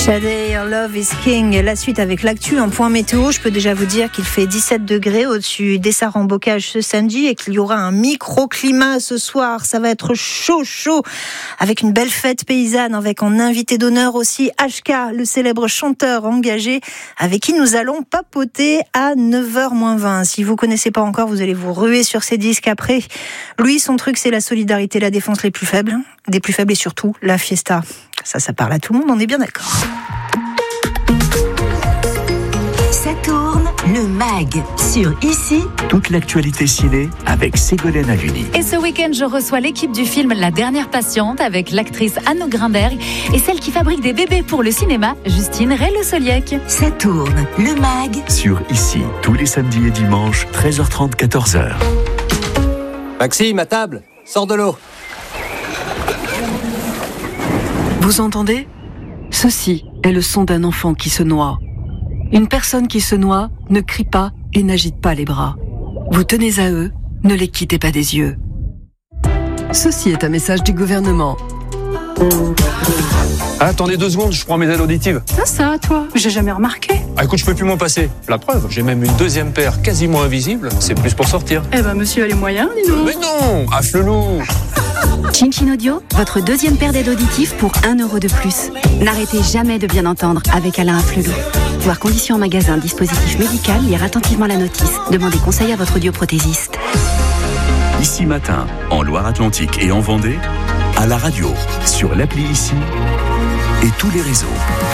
Sade, Love is King. La suite avec l'actu, un point météo. Je peux déjà vous dire qu'il fait 17 degrés au-dessus d'Essarts-en-Bocage ce samedi et qu'il y aura un microclimat ce soir. Ça va être chaud, avec une belle fête paysanne, avec en invité d'honneur aussi HK, le célèbre chanteur engagé, avec qui nous allons papoter à 9h-20. Si vous connaissez pas encore, vous allez vous ruer sur ses disques après. Lui, son truc, c'est la solidarité, la défense des plus faibles et surtout la fiesta. Ça parle à tout le monde, on est bien d'accord. Ça tourne, le MAG, sur Ici. Toute l'actualité ciné avec Ségolène Haluni. Et ce week-end, je reçois l'équipe du film La Dernière Patiente avec l'actrice Anne Grimberg et celle qui fabrique des bébés pour le cinéma, Justine Rey-Le-Soliec. Ça tourne, le MAG. Sur Ici, tous les samedis et dimanches, 13h30, 14h. Maxime, à table, sors de l'eau. Vous entendez ? Ceci est le son d'un enfant qui se noie. Une personne qui se noie ne crie pas et n'agite pas les bras. Vous tenez à eux, ne les quittez pas des yeux. Ceci est un message du gouvernement. Attendez 2 secondes, je prends mes aides auditives. Ça, toi, j'ai jamais remarqué. Écoute, je peux plus m'en passer. La preuve, j'ai même une deuxième paire quasiment invisible. C'est plus pour sortir. Monsieur a les moyens, dis donc. Mais non, affle-loup. Chin Audio, votre deuxième paire d'aides auditives pour 1 euro de plus. N'arrêtez jamais de bien entendre avec Alain Afflelou. Voir conditions en magasin, dispositif médical, lire attentivement la notice. Demandez conseil à votre audioprothésiste. Ici matin, en Loire-Atlantique et en Vendée, à la radio, sur l'appli Ici et tous les réseaux.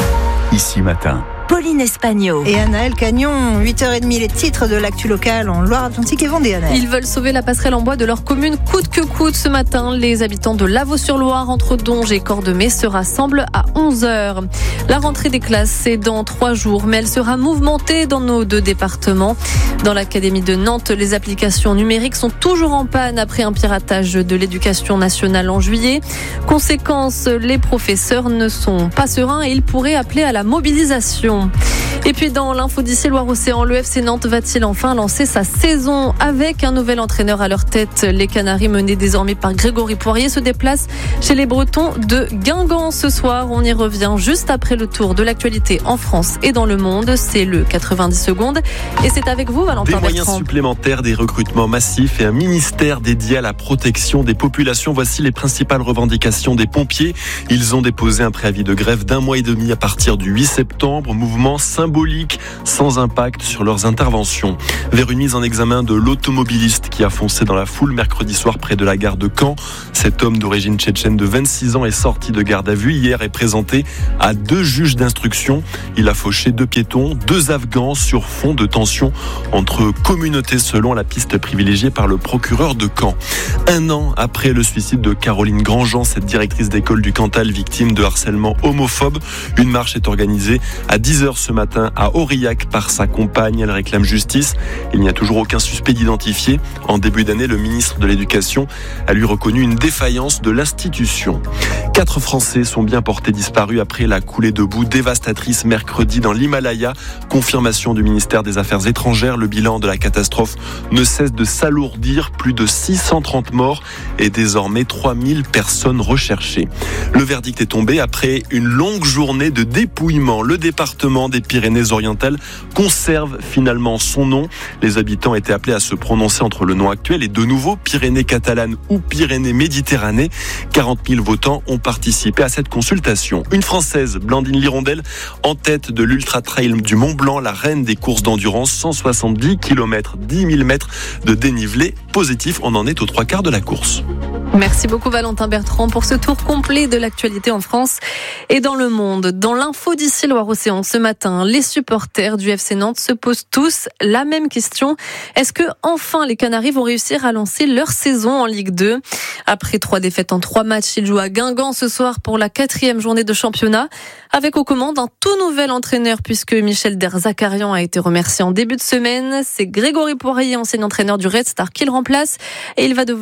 Ici matin. Pauline Espagno. Et Anaël Cagnon, 8h30, les titres de l'actu locale en Loire-Atlantique et Vendée. Anaël. Ils veulent sauver la passerelle en bois de leur commune coûte que coûte. Ce matin, les habitants de Lavaux-sur-Loire, entre Donge et Cordemais, se rassemblent à 11h. La rentrée des classes, c'est dans 3 jours, mais elle sera mouvementée dans nos 2 départements. Dans l'académie de Nantes, les applications numériques sont toujours en panne après un piratage de l'éducation nationale en juillet. Conséquence, les professeurs ne sont pas sereins et ils pourraient appeler à la mobilisation. Et puis dans l'info d'ici Loire-Océan, le FC Nantes va-t-il enfin lancer sa saison avec un nouvel entraîneur à leur tête? Les Canaries, menés désormais par Grégory Poirier, se déplacent chez les Bretons de Guingamp ce soir. On y revient juste après le tour de l'actualité en France et dans le monde. C'est le 90 secondes et c'est avec vous, Valentin Bertrand. Des moyens supplémentaires, des recrutements massifs et un ministère dédié à la protection des populations. Voici les principales revendications des pompiers. Ils ont déposé un préavis de grève d'1 mois et demi à partir du 8 septembre. Mouvement symbolique, sans impact sur leurs interventions. Vers une mise en examen de l'automobiliste qui a foncé dans la foule mercredi soir près de la gare de Caen. Cet homme d'origine tchétchène de 26 ans est sorti de garde à vue hier et présenté à 2 juges d'instruction. Il a fauché 2 piétons, 2 Afghans sur fond de tension entre communautés selon la piste privilégiée par le procureur de Caen. 1 an après le suicide de Caroline Grandjean, cette directrice d'école du Cantal victime de harcèlement homophobe, une marche est organisée à 10h ce matin à Aurillac par sa compagne. Elle réclame justice. Il n'y a toujours aucun suspect d'identifier. En début d'année, le ministre de l'Éducation a lui reconnu une défaillance de l'institution. 4 Français sont bien portés disparus après la coulée de boue dévastatrice mercredi dans l'Himalaya. Confirmation du ministère des Affaires étrangères. Le bilan de la catastrophe ne cesse de s'alourdir. Plus de 630 morts et désormais 3000 personnes recherchées. Le verdict est tombé après une longue journée de dépouillement. Le département des Pyrénées-Orientales conserve finalement son nom. Les habitants étaient appelés à se prononcer entre le nom actuel et de nouveau Pyrénées catalanes ou Pyrénées-Méditerranée. 40 000 votants ont participé à cette consultation. Une Française, Blandine Lirondelle, en tête de l'Ultra Trail du Mont Blanc, la reine des courses d'endurance, 170 km, 10 000 mètres de dénivelé positif. On en est aux 3/4 de la course. Merci beaucoup Valentin Bertrand pour ce tour complet de l'actualité en France et dans le monde. Dans l'info d'ici Loire-Océan ce matin, les supporters du FC Nantes se posent tous la même question. Est-ce que enfin les Canaries vont réussir à lancer leur saison en Ligue 2 ? Après 3 défaites en 3 matchs, ils jouent à Guingamp ce soir pour la 4e journée de championnat, avec aux commandes un tout nouvel entraîneur puisque Michel Derzakarian a été remercié en début de semaine. C'est Grégory Poirier, ancien entraîneur du Red Star, qui le remplace et il va devoir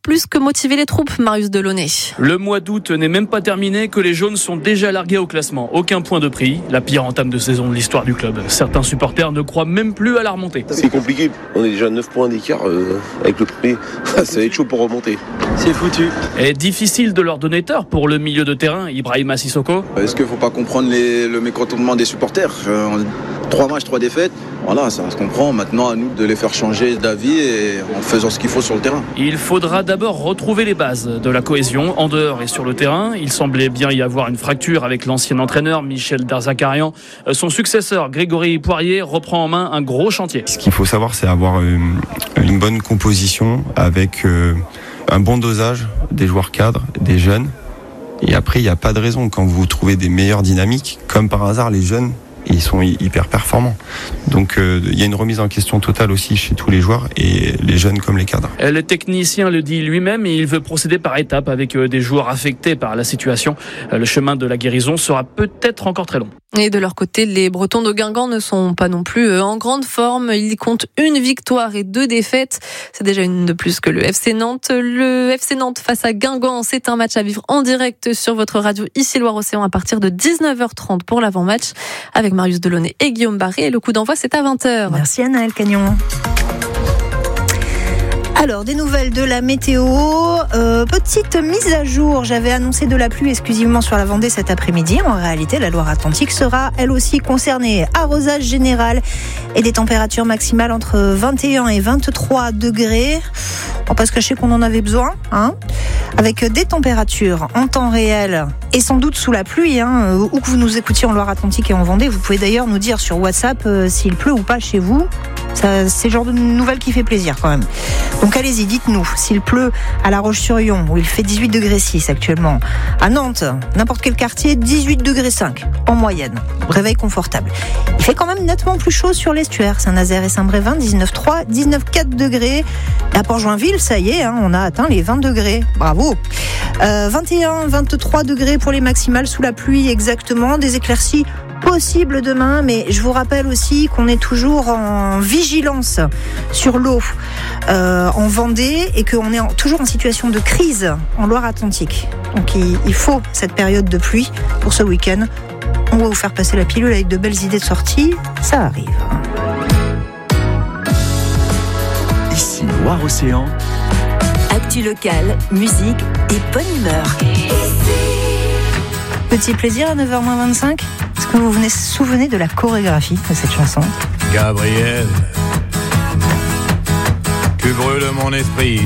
plus que motiver les troupes, Marius Delaunay. Le mois d'août n'est même pas terminé que les jaunes sont déjà largués au classement. Aucun point de prix, la pire entame de saison de l'histoire du club. Certains supporters ne croient même plus à la remontée. C'est compliqué, on est déjà à 9 points d'écart avec le premier. Ça va être chaud pour remonter. C'est foutu. Et difficile de leur donner tort pour le milieu de terrain, Ibrahima Sissoko. Est-ce qu'il ne faut pas comprendre le mécontentement des supporters 3 matchs, 3 défaites, voilà, ça se comprend. Maintenant, à nous de les faire changer d'avis et en faisant ce qu'il faut sur le terrain. Il faudra d'abord retrouver les bases de la cohésion en dehors et sur le terrain. Il semblait bien y avoir une fracture avec l'ancien entraîneur Michel Darzacarian. Son successeur, Grégory Poirier, reprend en main un gros chantier. Ce qu'il faut savoir, c'est avoir une bonne composition avec un bon dosage des joueurs cadres, des jeunes. Et après, il n'y a pas de raison. Quand vous trouvez des meilleures dynamiques, comme par hasard, les jeunes, ils sont hyper performants. Donc il y a une remise en question totale aussi chez tous les joueurs, et les jeunes comme les cadres. Le technicien le dit lui-même, et il veut procéder par étapes avec des joueurs affectés par la situation. Le chemin de la guérison sera peut-être encore très long. Et de leur côté, les Bretons de Guingamp ne sont pas non plus en grande forme. Ils comptent 1 victoire et 2 défaites. C'est déjà une de plus que le FC Nantes. Le FC Nantes face à Guingamp, c'est un match à vivre en direct sur votre radio ici Loire-Océan à partir de 19h30 pour l'avant-match avec Marius Delaunay et Guillaume Barré. Et le coup d'envoi, c'est à 20h. Merci Anaël Cagnon. Alors, des nouvelles de la météo. Petite mise à jour. J'avais annoncé de la pluie exclusivement sur la Vendée cet après-midi. En réalité, la Loire-Atlantique sera elle aussi concernée. Arrosage général et des températures maximales entre 21 et 23 degrés. On va pas se cacher qu'on en avait besoin, avec des températures en temps réel et sans doute sous la pluie, où que vous nous écoutiez en Loire-Atlantique et en Vendée. Vous pouvez d'ailleurs nous dire sur WhatsApp s'il pleut ou pas chez vous. Ça, c'est le genre de nouvelle qui fait plaisir quand même. Donc allez-y, dites-nous s'il pleut à La Roche-sur-Yon, où il fait 18 degrés 6 actuellement. À Nantes, n'importe quel quartier, 18 degrés 5 en moyenne. Réveil confortable. Il fait quand même nettement plus chaud sur l'estuaire. Saint-Nazaire et Saint-Brévin, 19,3, 19,4 degrés. Et à Port-Joinville, ça y est, on a atteint les 20 degrés. Bravo. 21, 23 degrés pour les maximales sous la pluie exactement. Des éclaircies possible demain, mais je vous rappelle aussi qu'on est toujours en vigilance sur l'eau en Vendée et qu'on est toujours en situation de crise en Loire-Atlantique. Donc il faut cette période de pluie pour ce week-end. On va vous faire passer la pilule avec de belles idées de sortie. Ça arrive. Ici Loire-Océan. Actu locale, musique et bonne humeur. Petit plaisir à 9h25. Est-ce que vous vous souvenez de la chorégraphie de cette chanson ? Gabriel, tu brûles mon esprit.